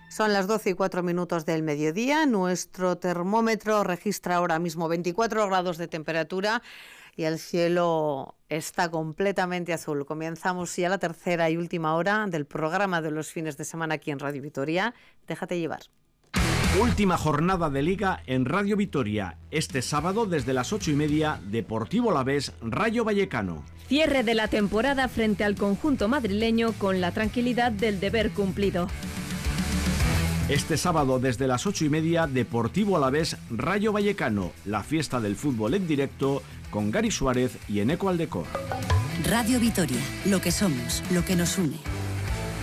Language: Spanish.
Son las 12:04 del mediodía. Nuestro termómetro registra ahora mismo 24 grados de temperatura y el cielo está completamente azul. Comenzamos ya la tercera y última hora del programa de los fines de semana aquí en Radio Vitoria. Déjate llevar. Última jornada de Liga en Radio Vitoria. Este sábado desde las 8:30, Deportivo Alavés, Rayo Vallecano. Cierre de la temporada frente al conjunto madrileño con la tranquilidad del deber cumplido. Este sábado desde las 8:30, Deportivo Alavés, Rayo Vallecano. La fiesta del fútbol en directo con Gary Suárez y Eneco Aldecor. Radio Vitoria, lo que somos, lo que nos une.